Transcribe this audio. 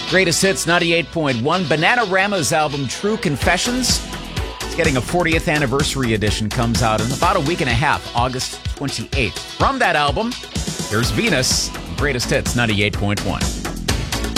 Greatest Hits 98.1. Bananarama's album True Confessions. It's getting a 40th anniversary edition. Comes out in about a week and a half, August 28th. From that album, here's Venus. Greatest Hits 98.1.